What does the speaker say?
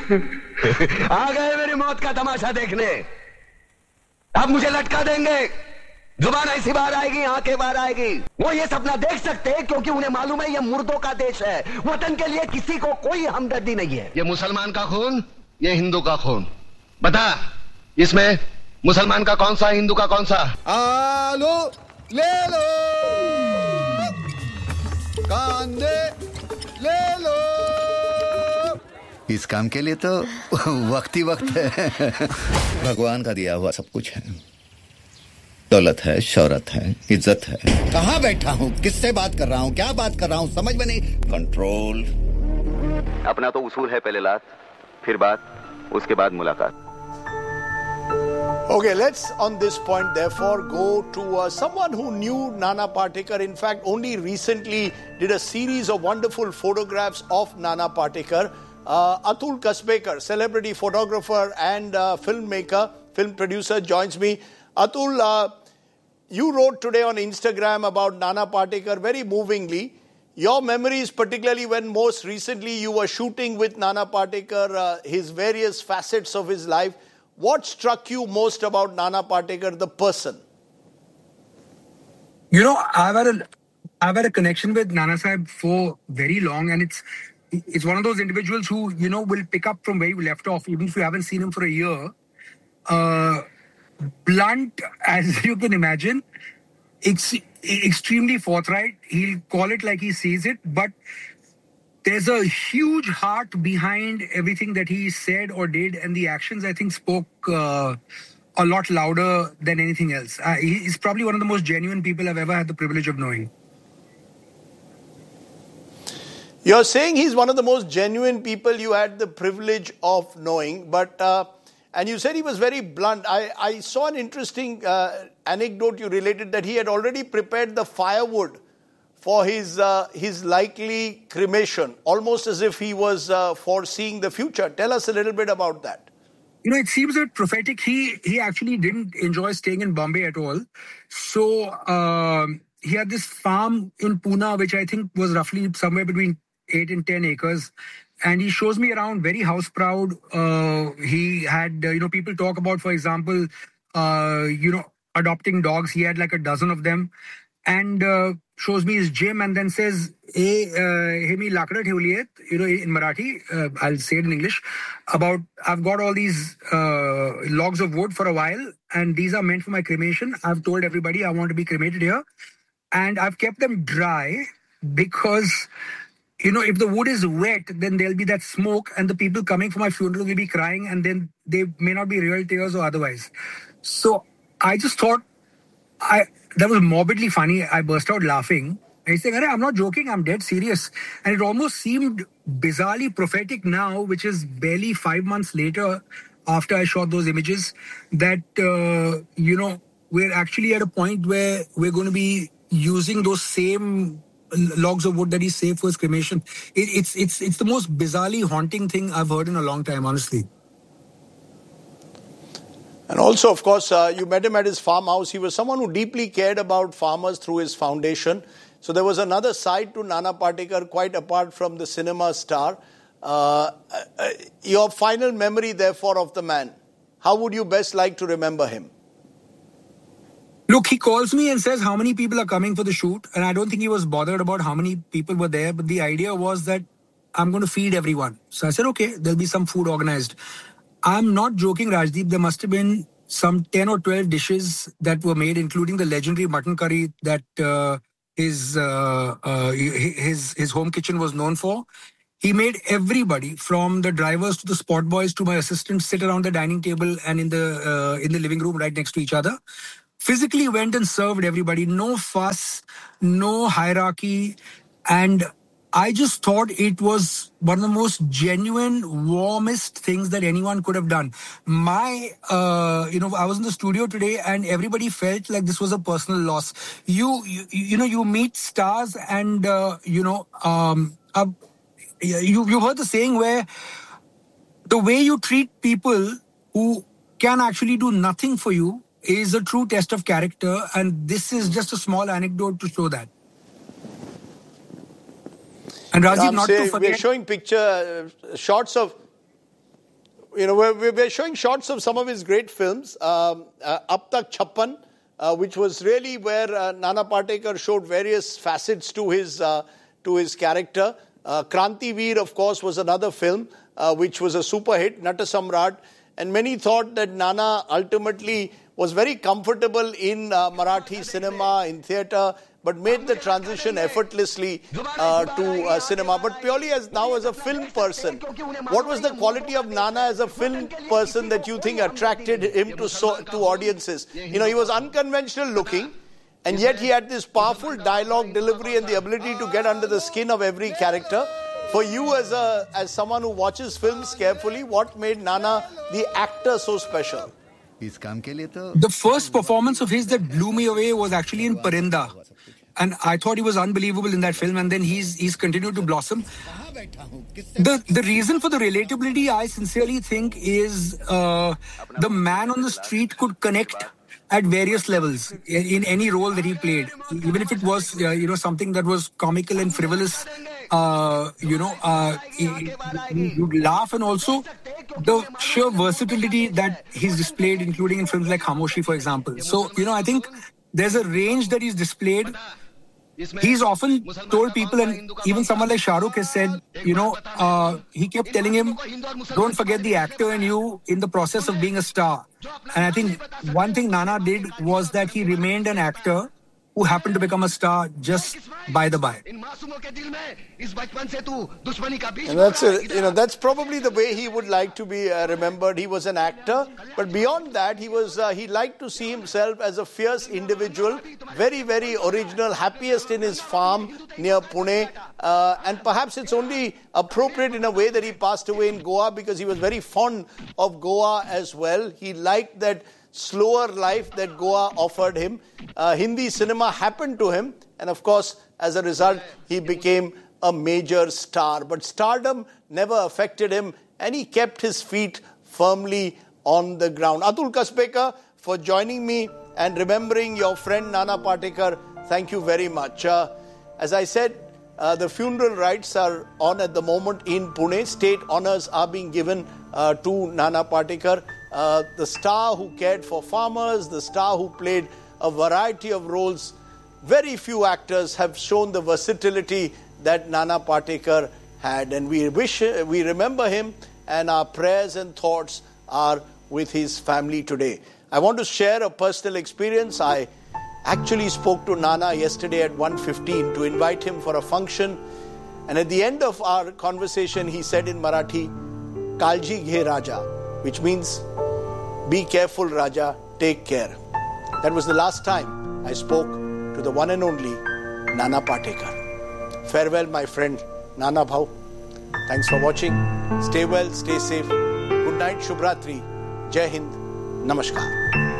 आ गए मेरी मौत का तमाशा देखने। अब मुझे लटका देंगे, जुबान ऐसी बाहर आएगी, आंखें बाहर आएगी। वो ये सपना देख सकते हैं क्योंकि उन्हें मालूम है ये मुर्दों का देश है। वतन के लिए किसी को कोई हमदर्दी नहीं है। ये मुसलमान का खून, ये हिंदू का खून। बता, इसमें मुसलमान का कौन सा, हिंदू का कौन सा? आलू ले लो, कांदे ले लो। इस काम के लिए तो वक्त ही वक्त है। भगवान का दिया हुआ सब कुछ है। दौलत है, शौहरत है, इज्जत है। कहाँ बैठा हूँ, किससे बात कर रहा हूँ, क्या बात कर रहा हूँ, समझ में नहीं। कंट्रोल। अपना तो उसूल है, पहले लात, फिर बात, उसके बाद मुलाकात। Okay, let's on this point therefore go to someone who knew Nana Patekar. In fact, only recently did a series of wonderful photographs of Nana Patekar. Atul Kasbekar, celebrity photographer and filmmaker, film producer, joins me. Atul, you wrote today on Instagram about Nana Patekar very movingly. Your memories, particularly when most recently you were shooting with Nana Patekar, his various facets of his life. What struck you most about Nana Patekar, the person? You know, I've had a connection with Nana Sahib for very long, and it's one of those individuals who, you know, will pick up from where you left off, even if you haven't seen him for a year. Blunt, as you can imagine, extremely forthright. He'll call it like he sees it, but there's a huge heart behind everything that he said or did, and the actions, I think, spoke a lot louder than anything else. He's probably one of the most genuine people I've ever had the privilege of knowing. You're saying he's one of the most genuine people you had the privilege of knowing, but and you said he was very blunt. I saw an interesting anecdote you related that he had already prepared the firewood for his likely cremation, almost as if he was foreseeing the future. Tell us a little bit about that. You know, it seems a bit prophetic. He actually didn't enjoy staying in Bombay at all. So he had this farm in Pune, which I think was roughly somewhere between 8 and 10 acres. And he shows me around very house proud. He had, people talk about, for example, adopting dogs. He had like a dozen of them. And shows me his gym and then says, hey, me lakda thevli hai, in Marathi, I'll say it in English, about I've got all these logs of wood for a while and these are meant for my cremation. I've told everybody I want to be cremated here and I've kept them dry because, if the wood is wet, then there'll be that smoke and the people coming for my funeral will be crying and then they may not be real tears or otherwise. So I just thought, that was morbidly funny. I burst out laughing. And he's saying, I'm not joking, I'm dead serious. And it almost seemed bizarrely prophetic now, which is barely 5 months later after I shot those images, that, we're actually at a point where we're going to be using those same logs of wood that he saved for his cremation. It's the most bizarrely haunting thing I've heard in a long time, honestly. And also, of course, you met him at his farmhouse. He was someone who deeply cared about farmers through his foundation. So there was another side to Nana Patekar, quite apart from the cinema star. Your final memory, therefore, of the man. How would you best like to remember him? Look, he calls me and says how many people are coming for the shoot. And I don't think he was bothered about how many people were there. But the idea was that I'm going to feed everyone. So I said, okay, there'll be some food organized. I'm not joking, Rajdeep. There must have been some 10 or 12 dishes that were made, including the legendary mutton curry that his home kitchen was known for. He made everybody, from the drivers to the spot boys to my assistants, sit around the dining table and in the living room right next to each other. Physically went and served everybody. No fuss, no hierarchy. And I just thought it was one of the most genuine, warmest things that anyone could have done. I was in the studio today and everybody felt like this was a personal loss. You meet stars and, you've heard the saying where the way you treat people who can actually do nothing for you is a true test of character. And this is just a small anecdote to show that. And Rajiv, not to forget, we're showing shots of we're showing shots of some of his great films. Ab Tak Chhappan, which was really where Nana Patekar showed various facets to his character. Kranti Veer, of course, was another film which was a super hit, Nata Samrat. And many thought that Nana ultimately was very comfortable in Marathi cinema, in theatre, but made the transition effortlessly to cinema. But purely as a film person, what was the quality of Nana as a film person that you think attracted him to audiences? He was unconventional looking, and yet he had this powerful dialogue delivery and the ability to get under the skin of every character. For you as someone who watches films carefully, what made Nana the actor so special? The first performance of his that blew me away was actually in Parinda. And I thought he was unbelievable in that film, and then he's continued to blossom. The reason for the relatability, I sincerely think, is the man on the street could connect at various levels in any role that he played. Even if it was, something that was comical and frivolous, you'd laugh. And also the sheer versatility that he's displayed, including in films like Khamoshi, for example. So, I think there's a range that he's displayed. He's often told people, and even someone like Shah Rukh has said, he kept telling him, don't forget the actor in you in the process of being a star. And I think one thing Nana did was that he remained an actor who happened to become a star just by the by. And that's that's probably the way he would like to be remembered. He was an actor, but beyond that, he liked to see himself as a fierce individual, very, very original, happiest in his farm near Pune. And perhaps it's only appropriate in a way that he passed away in Goa, because he was very fond of Goa as well. He liked that slower life that Goa offered him. Hindi cinema happened to him, and of course, as a result, he became a major star. But stardom never affected him, and he kept his feet firmly on the ground. Atul Kasbekar, for joining me and remembering your friend Nana Patekar, thank you very much. As I said, the funeral rites are on at the moment in Pune. State honours are being given to Nana Patekar. The star who cared for farmers, the star who played a variety of roles. Very few actors have shown the versatility that Nana Patekar had, and we remember him, and our prayers and thoughts are with his family today. I want to share a personal experience. I actually spoke to Nana yesterday at 1:15 to invite him for a function, and at the end of our conversation he said in Marathi, "Kalji ghe Raja," which means, "Be careful, Raja, take care." That was the last time I spoke to the one and only Nana Patekar. Farewell, my friend Nana Bhau. Thanks for watching. Stay well, stay safe. Good night, Shubhratri. Jai Hind. Namaskar.